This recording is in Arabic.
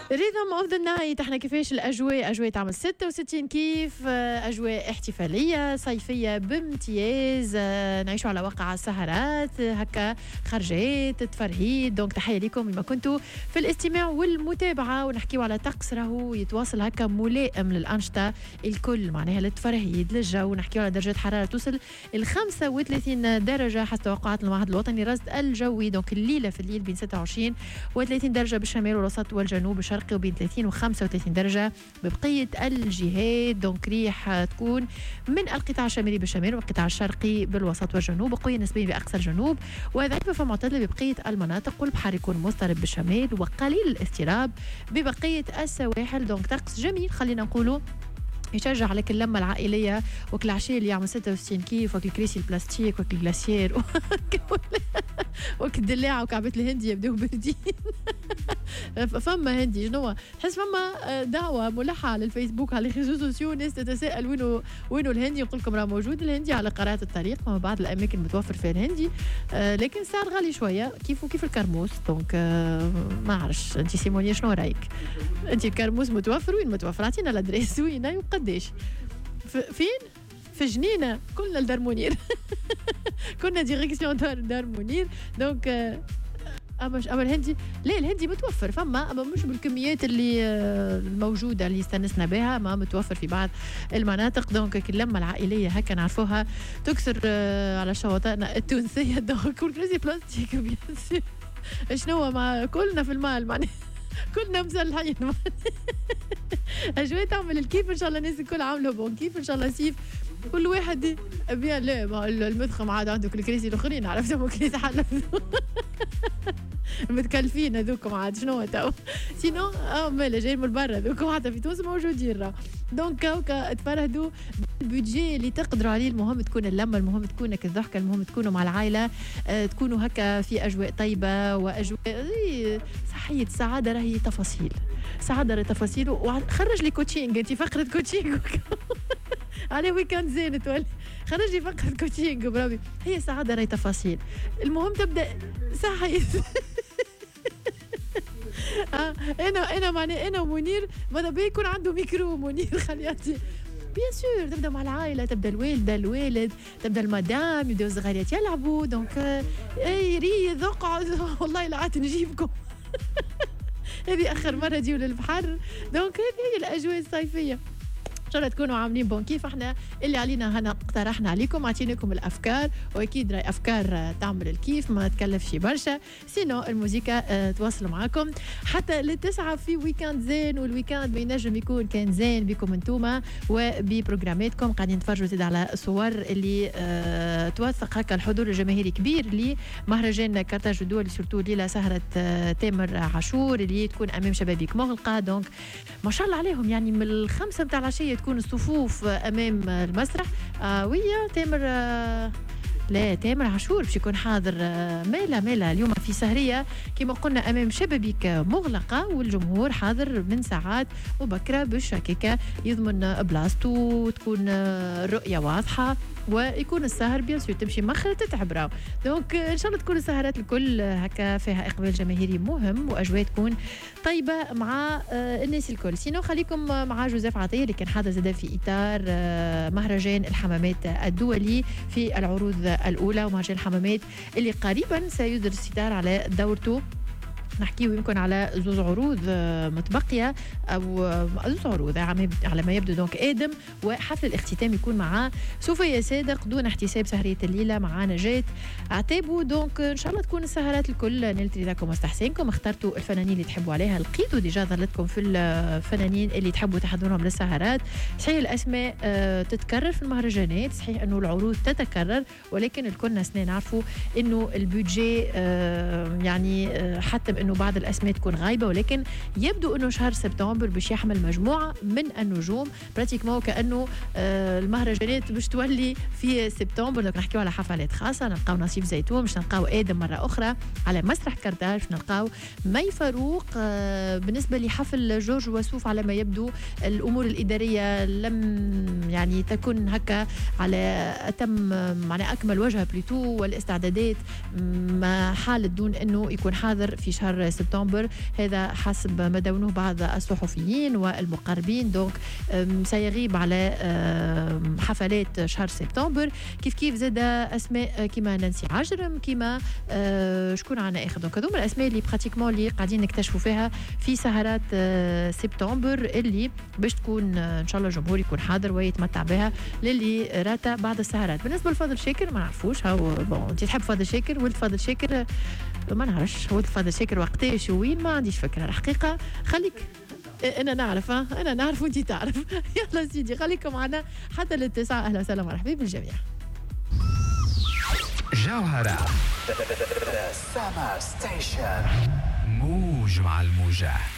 ريذم اوف ذا نايت. احنا كيفاش الاجواء؟ اجواء تعمل 66 كيف، اجواء احتفاليه صيفيه بامتياز. نعيشوا على واقع السهرات هكا، خرجات تفرهيد. دونك تحيه لكم لما كنتوا في الاستماع والمتابعه. ونحكيوا على طقس راهو يتواصل هكا ملائم للانشطه الكل، معناها للتفرهيد للجو. نحكيوا على درجه حراره توصل ال 35 درجه حسب توقعات المعهد الوطني للرصد الجوي. دونك الليله في الليل بين 26 و30 درجه بالشمال والوسط والجنوب الشرقي، وبين 30 و 35 درجه ببقيه الجهات. دونك ريح تكون من القطاع الشمالي بالشمال والقطاع الشرقي بالوسط والجنوب، وقويه نسبيا باقصى الجنوب، وضعيفه فمعتدله ببقيه المناطق. والبحر يكون مضطرب بالشمال وقليل الاضطراب ببقيه السواحل. دونك طقس جميل خلينا نقولوا يشجع عليك اللمة العائلية، وكل عشاء اللي يعمل 66 كيف، وكل كريسي البلاستيك، وكل جلاسير وكل دلاعة وكعبة الهندي يبدو بردين. فما هندي شنو تحس فما دعوة ملحة على الفيسبوك على الريزو سوسيو، ناس تتساءل وينو الهندي. نقول لكم راه موجود الهندي على قارات الطريق، فما بعض الأماكن متوفر فيها الهندي، لكن السعر غالي شوية كيف الكرموس. دونك ما عرفش انت سيمونيا شنو رايك؟ انت الكرموس متوفر؟ وين متوفر؟ اعطينا الادريس وين وقديش؟ فين؟ في جنينة. كنا لدار كنا ديريكسيون دار منير. دونك اما الهندي لا، الهندي متوفر فما، اما مش بالكميات اللي الموجوده اللي استنسنا بها، ما متوفر في بعض المناطق. دونك اللمه العائليه هكا نعرفوها تكسر على شواطئنا التونسيه. دونك كل كريزي بلاستيك بيان سور. شنو مع كلنا في المال معناها كلنا مسلحين. اجواء تعمل الكيف ان شاء الله. الناس الكل عامله بون كيف ان شاء الله. سيف كل واحد بيان. لا المدخم عاد عنده كل كريسي الاخرين عرفتهم كريسي حل متكلفين هذوكم عاد شنو تو سينو مالا جايين من برا هذوكم حتى في تونس موجودين راه. دونك هاكا تفرهدوا البودجي اللي تقدروا عليه. المهم تكون اللمه، المهم تكون الضحكه، المهم تكونوا مع العائله، تكونوا هكا في اجواء طيبه واجواء صحيه. السعاده راهي تفاصيل، سعاده راهي تفاصيل. وخرج لي كوتشينغ، انت فقره كوتشينغ على ويكاند زين تولي خرج لي فقره كوتشينغ برافي. هي سعاده راهي تفاصيل. المهم تبدا صحيح. انا معني انا ومنير ماذا بيه يكون عنده ميكرو منير خلياتي بيان سور. تبدا مع العائله، تبدا الوالد، تبدا المدام، يبداو الصغاريات يلعبوا. دونك اي ريض اقعد والله لا عاد نجيبكم. هذه اخر مره تجيو للبحر. دونك هذه هي الاجواء الصيفيه. ان شاء الله تكونوا عاملين بون كيف. احنا اللي علينا هنا اقترحنا عليكم، عطيناكم الافكار، واكيد راي افكار تعمل الكيف ما تكلفش برشا. سينو الموسيقى تواصل معاكم حتى للتسعة في ويكاند زين. والويكاند بينجم يكون كان زين بكم انتوما وببروجراماتكم. قاعدين نتفرجوا زيد على صور اللي توثق هكا الحضور الجماهيري كبير لمهرجان كارتاج الدولي، سورتو ليله سهره تامر عاشور اللي تكون امام شبابيك مغلقه. دونك ما شاء الله عليهم، يعني من الخمسة متاع العشيه تكون الصفوف امام المسرح. ويا تامر لا تامر عاشور باش يكون حاضر. مالا اليوم في سهريه كما قلنا امام شبابيك مغلقه، والجمهور حاضر من ساعات مبكره باش هكاكا يضمن بلاصتو وتكون الرؤيه واضحه، ويكون السهر بيان سور تمشي مخر تتعب راهو. دونك ان شاء الله تكون السهرات الكل هكا فيها اقبال جماهيري مهم، واجواء تكون طيبه مع الناس الكل. سينو خليكم مع جوزيف عطيه اللي كان حاضر زاد في اطار مهرجان الحمامات الدولي في العروض الاولى، ومهرجان الحمامات اللي قريبا سيصدر الستار على دورته. نحكيو يمكن على زوز عروض متبقيه او زوز عروض على ما يبدو. دونك ادم وحفل الاختتام يكون مع صوفيا صادق دون احتساب سهريه الليله مع نجاة عتابو. دونك ان شاء الله تكون السهرات الكل نلت رضاكم واستحسانكم. اخترتوا الفنانين اللي تحبوا عليها، لقيتوا ديجا ظلتكم في الفنانين اللي تحبوا تحضرونهم للسهرات. صحيح الاسماء تتكرر في المهرجانات، صحيح انه العروض تتكرر، ولكن الكل سنين نعرفوا انه البودجي يعني حتى انه بعض الاسماء تكون غايبه، ولكن يبدو انه شهر سبتمبر باش يحمل مجموعه من النجوم براتيكمون كانه المهرجانات باش تولي في سبتمبر. دونك نحكيو على حفلات خاصه، نلقاو نصيف زيتون، باش نلقاو ادم مره اخرى على مسرح كارتاج، باش نلقاو مي فاروق. بالنسبه لحفل جورج وسوف على ما يبدو الامور الاداريه لم يعني تكن هكا على اتم على اكمل وجه بليتو، والاستعدادات ما حالت دون انه يكون حاضر في شهر شهر سبتمبر، هذا حسب ما دونوه بعض الصحفيين والمقربين. دونك سيغيب على حفلات شهر سبتمبر. كيف زاد اسماء كيما نانسي عجرم، كيما شكون عنا اخر. دونك هذوما الاسماء اللي براتيكمون اللي قاعدين نكتشفوا فيها في سهرات سبتمبر، اللي باش تكون ان شاء الله الجمهور يكون حاضر ويتمتع بها للي راتا بعض السهرات. بالنسبه لفضل شاكر ما نعرفوش، هاو بون انت تحب فضل شاكر، ولد فضل شاكر ما نعرفش ولد فضل شاكر وقتاش وين، ما عنديش فكره الحقيقه. خليك انا نعرف، انا نعرف وانت تعرف. يلا سيدي خليكم معنا حتى للتسعة. اهلا وسهلا مرحبا بالجميع. جوهرة سما ستيشن موج مع الموجة.